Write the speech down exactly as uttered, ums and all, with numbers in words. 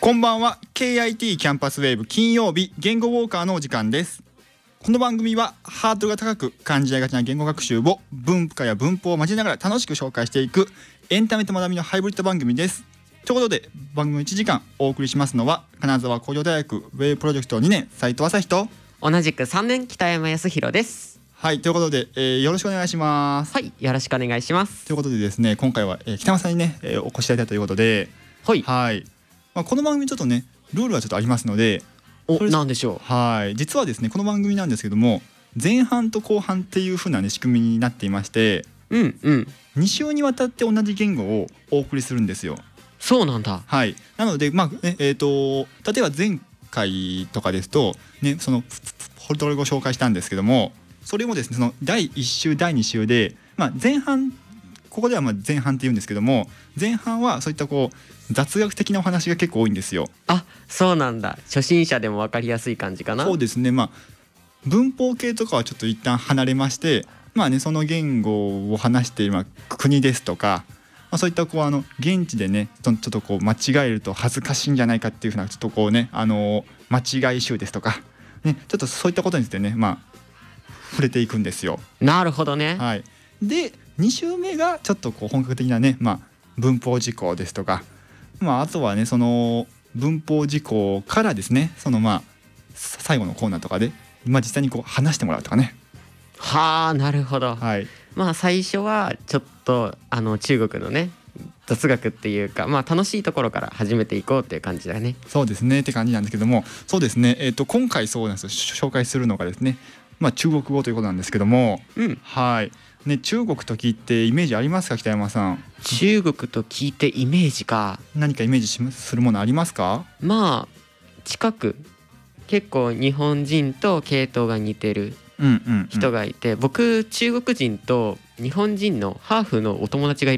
こんばんは。 ケーアイティー キャンパスウェーブ金曜日言語ウォーカーのお時間です。この番組はハードルが高く感じられがちな言語学習を文化や文法を交えながら楽しく紹介していくエンタメと学びのハイブリッド番組です。ということで番組いちじかんお送りしますのは金沢工業大学ウェブプロジェクトにねん斉藤朝日と同じくさんねん北山康弘です。 はい、ということで、えー、よろしくお願いします。 はい、よろしくお願いします。 ということでですね、今回は、えー、北山さんにね、えー、お越しいただいたということで、 はい、 はい、まあ、この番組ちょっとねルールはちょっとありますので、 お、なんでしょう。 はい、実はですねこの番組なんですけども前半と後半っていう風なね仕組みになっていまして、 うんうん、 に週にわたって同じ言語をお送りするんですよ。 そうなんだ。 はい、なのでまあねえーと例えば前回とかですとねそのポルトガル語を紹介したんですけども、それもですねそのだいいっ週だいに週で、まあ、前半ここではまあ前半って言うんですけども、前半はそういったこう雑学的なお話が結構多いんですよ。 あ、そうなんだ。初心者でも分かりやすい感じかな。 そうですね、まあ文法系とかはちょっと一旦離れまして、まあねその言語を話している国ですとか、まあ、そういったこうあの現地でねちょっとこう間違えると恥ずかしいんじゃないかっていうふうなちょっとこうねあの間違い集ですとかねちょっとそういったことについてねまあ触れていくんですよ。 なるほどね。 はい、でに週目がちょっとこう本格的なね、まあ、文法事項ですとか、まあ、あとはねその文法事項からですねそのまあ最後のコーナーとかで、まあ、実際にこう話してもらうとかね。 はあ、なるほど。 はい、 まあ最初はちょっとあの中国のね雑学っていうか、まあ楽しいところから始めていこうっていう感じだね。 そうですねって感じなんですけども、そうですね、えー、と今回そうなんですよ紹介するのがですね、まあ、中国語ということなんですけども、 うん、 はいね、中国と聞いてイメージありますか北山さん。 中国と聞いてイメージか。 何かイメージしするものありますか？ まあ近く結構日本人と系統が似てるうんうんうん、 人がいて、僕中国人と日本人のハーフのお友達がい